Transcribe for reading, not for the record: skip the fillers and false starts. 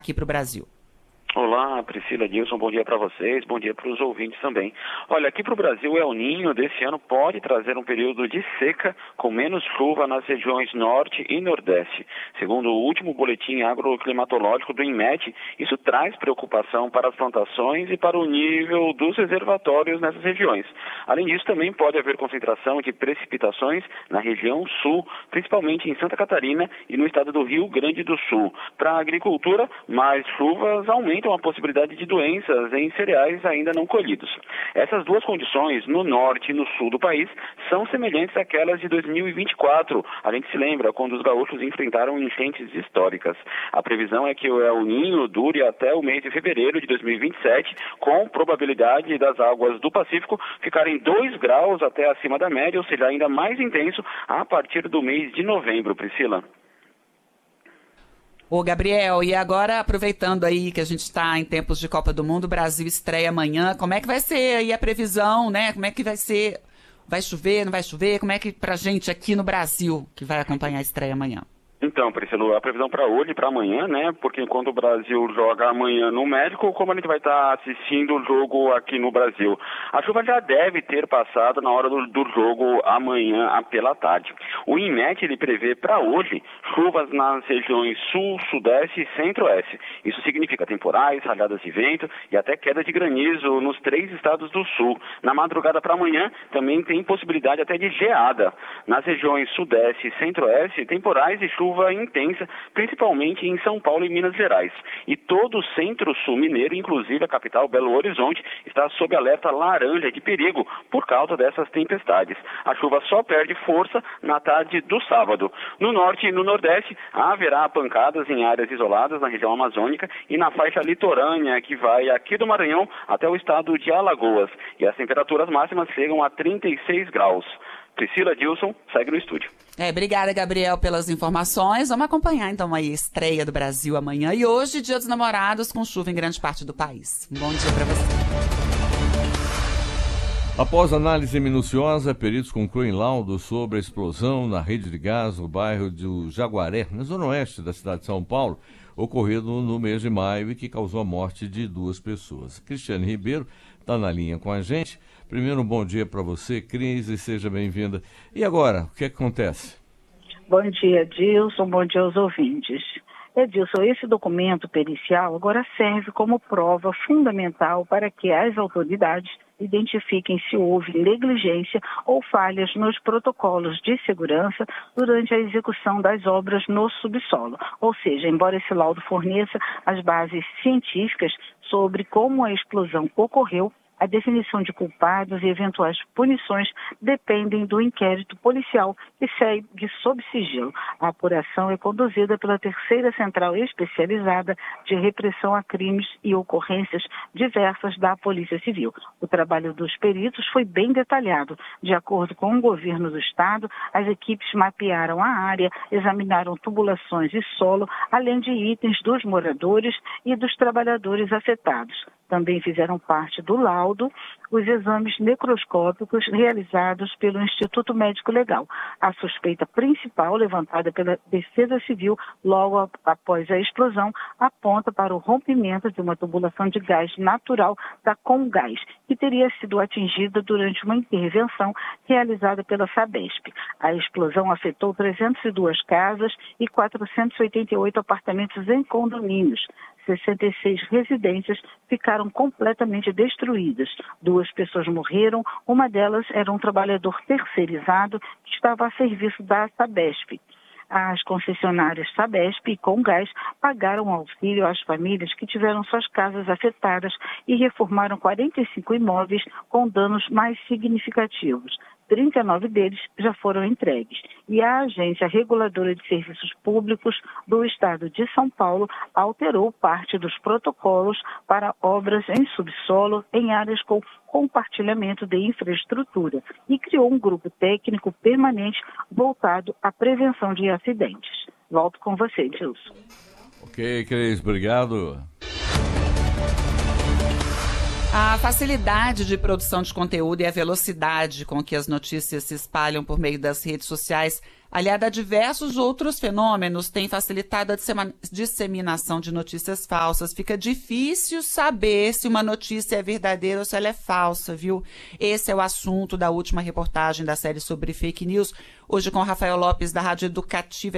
aqui para o Brasil. Olá, Priscila, Dilson, bom dia para vocês, bom dia para os ouvintes também. Olha, aqui para o Brasil, El Niño desse ano pode trazer um período de seca com menos chuva nas regiões norte e nordeste. Segundo o último boletim agroclimatológico do INMET, isso traz preocupação para as plantações e para o nível dos reservatórios nessas regiões. Além disso, também pode haver concentração de precipitações na região sul, principalmente em Santa Catarina e no estado do Rio Grande do Sul. Para a agricultura, mais chuvas aumentam a possibilidade de doenças em cereais ainda não colhidos. Essas duas condições, no norte e no sul do país, são semelhantes àquelas de 2024. A gente se lembra quando os gaúchos enfrentaram enchentes históricas. A previsão é que o El Niño dure até o mês de fevereiro de 2027, com probabilidade das águas do Pacífico ficarem 2 graus até acima da média, ou seja, ainda mais intenso a partir do mês de novembro, Priscila. Ô, Gabriel, e agora, aproveitando aí que a gente está em tempos de Copa do Mundo, o Brasil estreia amanhã, como é que vai ser aí a previsão, né? Como é que vai ser? Vai chover, não vai chover? Como é que pra gente aqui no Brasil que vai acompanhar a estreia amanhã? Então, Priscila, a previsão para hoje e para amanhã, né? Porque enquanto o Brasil joga amanhã no México, como a gente vai estar assistindo o jogo aqui no Brasil? A chuva já deve ter passado na hora do jogo amanhã pela tarde. O INMET, ele prevê para hoje chuvas nas regiões sul, sudeste e centro-oeste. Isso significa temporais, rajadas de vento e até queda de granizo nos 3 estados do sul. Na madrugada para amanhã também tem possibilidade até de geada. Nas regiões sudeste e centro-oeste, temporais e chuva intensa, principalmente em São Paulo e Minas Gerais. E todo o centro-sul mineiro, inclusive a capital Belo Horizonte, está sob alerta laranja de perigo por causa dessas tempestades. A chuva só perde força na tarde do sábado. No norte e no nordeste, haverá pancadas em áreas isoladas na região amazônica e na faixa litorânea que vai aqui do Maranhão até o estado de Alagoas. E as temperaturas máximas chegam a 36 graus. Priscila, Dilson, segue no estúdio. Obrigada, Gabriel, pelas informações. Vamos acompanhar, então, aí a estreia do Brasil amanhã. E hoje, Dia dos Namorados, com chuva em grande parte do país. Um bom dia para você. Após análise minuciosa, peritos concluem laudo sobre a explosão na rede de gás no bairro do Jaguaré, na zona oeste da cidade de São Paulo, ocorrido no mês de maio e que causou a morte de 2 pessoas. Cristiane Ribeiro está na linha com a gente. Primeiro, um bom dia para você, Cris, e seja bem-vinda. E agora, o que acontece? Bom dia, Dilson, bom dia aos ouvintes. Edilson, esse documento pericial agora serve como prova fundamental para que as autoridades identifiquem se houve negligência ou falhas nos protocolos de segurança durante a execução das obras no subsolo. Ou seja, embora esse laudo forneça as bases científicas sobre como a explosão ocorreu, a definição de culpados e eventuais punições dependem do inquérito policial que segue sob sigilo. A apuração é conduzida pela 3ª Central Especializada de Repressão a Crimes e Ocorrências Diversas da Polícia Civil. O trabalho dos peritos foi bem detalhado. De acordo com o governo do estado, as equipes mapearam a área, examinaram tubulações e solo, além de itens dos moradores e dos trabalhadores afetados. Também fizeram parte do laudo os exames necroscópicos realizados pelo Instituto Médico Legal. A suspeita principal, levantada pela Defesa Civil logo após a explosão, aponta para o rompimento de uma tubulação de gás natural da Comgás, que teria sido atingida durante uma intervenção realizada pela Sabesp. A explosão afetou 302 casas e 488 apartamentos em condomínios. 66 residências ficaram completamente destruídas. 2 pessoas morreram, uma delas era um trabalhador terceirizado que estava a serviço da Sabesp. As concessionárias Sabesp e Comgás pagaram auxílio às famílias que tiveram suas casas afetadas e reformaram 45 imóveis com danos mais significativos. 39 deles já foram entregues. E a Agência Reguladora de Serviços Públicos do Estado de São Paulo alterou parte dos protocolos para obras em subsolo em áreas com compartilhamento de infraestrutura e criou um grupo técnico permanente voltado à prevenção de acidentes. Volto com você, Dilson. Ok, Cris, obrigado. A facilidade de produção de conteúdo e a velocidade com que as notícias se espalham por meio das redes sociais, aliada a diversos outros fenômenos, tem facilitado a disseminação de notícias falsas. Fica difícil saber se uma notícia é verdadeira ou se ela é falsa, viu? Esse é o assunto da última reportagem da série sobre fake news, hoje com Rafael Lopes, da Rádio Educativa